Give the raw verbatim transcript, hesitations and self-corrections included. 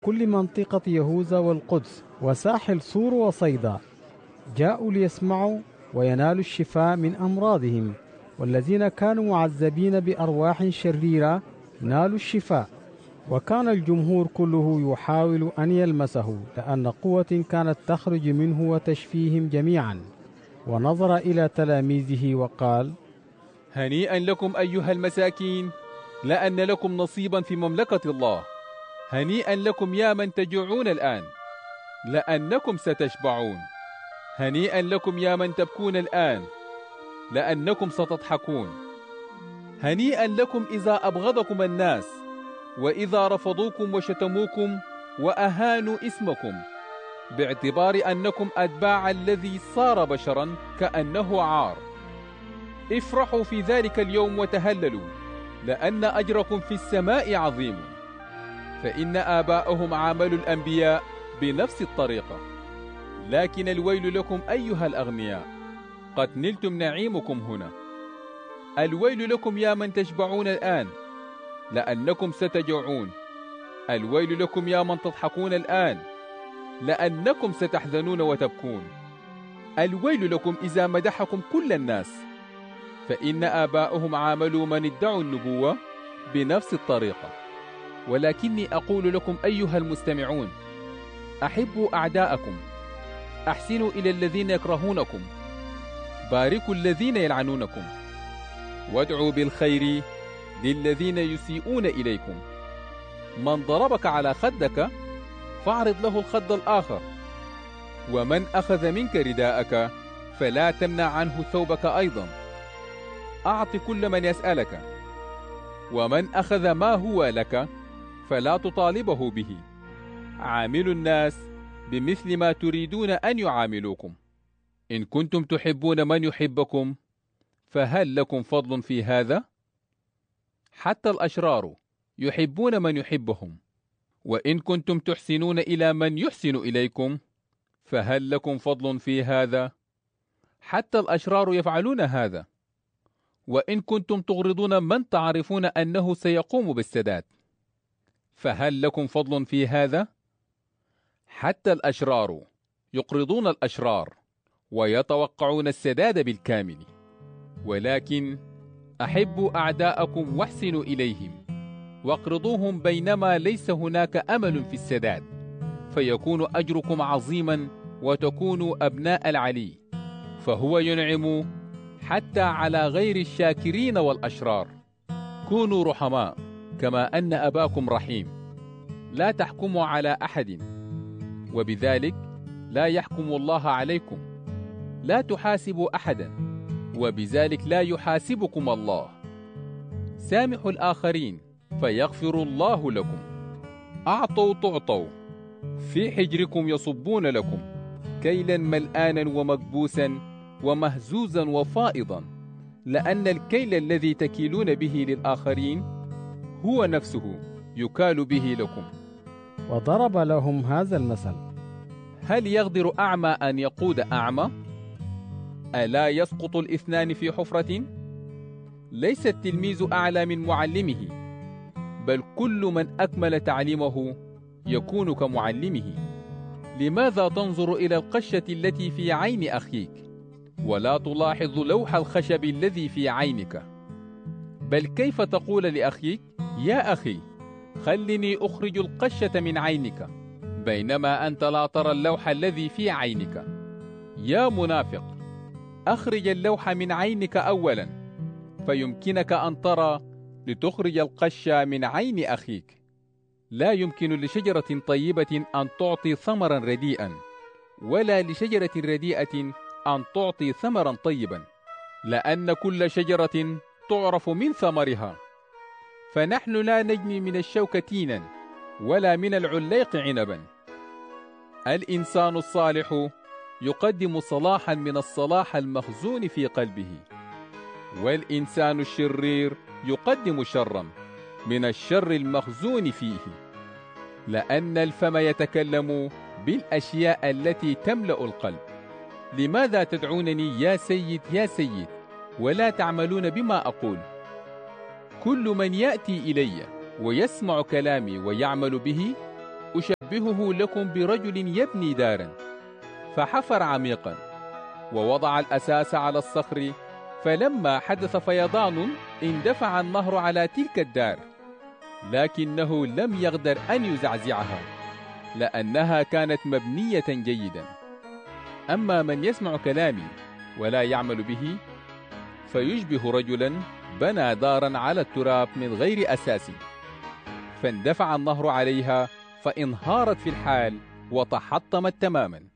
كل منطقة يهوذا والقدس وساحل صور وصيدا، جاءوا ليسمعوا وينالوا الشفاء من أمراضهم، والذين كانوا معذبين بأرواح شريرة نالوا الشفاء. وكان الجمهور كله يحاول أن يلمسه، لأن قوة كانت تخرج منه وتشفيهم جميعا. ونظر إلى تلاميذه وقال: هنيئا لكم أيها المساكين، لأن لكم نصيبا في مملكة الله. هنيئا لكم يا من تجوعون الآن، لأنكم ستشبعون. هنيئا لكم يا من تبكون الآن، لأنكم ستضحكون. هنيئا لكم إذا أبغضكم الناس، وإذا رفضوكم وشتموكم وأهانوا اسمكم، باعتبار أنكم أتباع الذي صار بشرا كأنه عار. افرحوا في ذلك اليوم وتهللوا، لأن أجركم في السماء عظيم، فإن آباءهم عاملوا الأنبياء بنفس الطريقة. لكن الويل لكم أيها الأغنياء، قد نلتم نعيمكم هنا. الويل لكم يا من تشبعون الآن، لأنكم ستجوعون. الويل لكم يا من تضحكون الآن، لأنكم ستحزنون وتبكون. الويل لكم إذا مدحكم كل الناس، فإن آباءهم عاملوا من ادعوا النبوة بنفس الطريقة. ولكني أقول لكم أيها المستمعون، أحبوا أعداءكم، أحسنوا إلى الذين يكرهونكم، باركوا الذين يلعنونكم، وادعوا بالخير للذين يسيئون إليكم. من ضربك على خدك فاعرض له الخد الآخر، ومن أخذ منك رداءك فلا تمنع عنه ثوبك أيضا. أعط كل من يسألك، ومن أخذ ما هو لك فلا تطالبه به. عاملوا الناس بمثل ما تريدون أن يعاملوكم. إن كنتم تحبون من يحبكم فهل لكم فضل في هذا؟ حتى الأشرار يحبون من يحبهم. وإن كنتم تحسنون إلى من يحسن إليكم فهل لكم فضل في هذا؟ حتى الأشرار يفعلون هذا. وإن كنتم تغرضون من تعرفون أنه سيقوم بالسداد فهل لكم فضل في هذا؟ حتى الأشرار يقرضون الأشرار ويتوقعون السداد بالكامل. ولكن أحبوا أعداءكم واحسنوا إليهم واقرضوهم بينما ليس هناك أمل في السداد، فيكون أجركم عظيما وتكونوا أبناء العلي، فهو ينعم حتى على غير الشاكرين والأشرار. كونوا رحماء كما أن أباكم رحيم. لا تحكموا على أحد، وبذلك لا يحكم الله عليكم. لا تحاسبوا أحدا، وبذلك لا يحاسبكم الله. سامحوا الآخرين فيغفر الله لكم. أعطوا تعطوا، في حجركم يصبون لكم كيلا ملآنا ومكبوسا ومهزوزا وفائضا، لأن الكيل الذي تكيلون به للآخرين هو نفسه يكال به لكم. وضرب لهم هذا المثل: هل يقدر أعمى أن يقود أعمى؟ ألا يسقط الاثنان في حفرة؟ ليس التلميذ أعلى من معلمه، بل كل من أكمل تعليمه يكون كمعلمه. لماذا تنظر إلى القشة التي في عين أخيك ولا تلاحظ لوح الخشب الذي في عينك؟ بل كيف تقول لأخيك: يا أخي خلني أخرج القشة من عينك، بينما أنت لا ترى اللوح الذي في عينك؟ يا منافق، أخرج اللوح من عينك أولا، فيمكنك أن ترى لتخرج القشة من عين أخيك. لا يمكن لشجرة طيبة أن تعطي ثمرا رديئا، ولا لشجرة رديئة أن تعطي ثمرا طيبا، لأن كل شجرة تعرف من ثمرها. فنحن لا نجني من الشوك تينا، ولا من العليق عنبا. الإنسان الصالح يقدم صلاحا من الصلاح المخزون في قلبه، والإنسان الشرير يقدم شرا من الشر المخزون فيه، لأن الفم يتكلم بالأشياء التي تملأ القلب. لماذا تدعونني يا سيد يا سيد ولا تعملون بما أقول؟ كل من يأتي إلي ويسمع كلامي ويعمل به أشبهه لكم برجل يبني دارا، فحفر عميقا ووضع الأساس على الصخر، فلما حدث فيضان اندفع النهر على تلك الدار، لكنه لم يقدر أن يزعزعها لأنها كانت مبنية جيدا. أما من يسمع كلامي ولا يعمل به فيشبه رجلا بنى دارا على التراب من غير أساس، فاندفع النهر عليها فانهارت في الحال وتحطمت تماما.